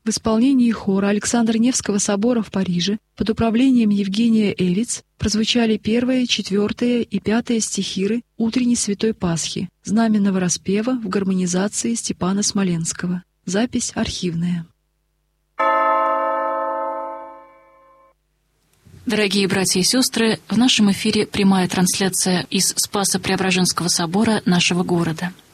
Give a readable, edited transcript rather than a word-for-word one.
В исполнении хора Александра Невского собора в Париже под управлением Евгения Эвиц прозвучали 1, 4 и 5 стихиры утренней Святой Пасхи, знаменного распева в гармонизации Степана Смоленского. Запись архивная. Дорогие братья и сестры, в нашем эфире прямая трансляция из Спасо-Преображенского собора нашего города.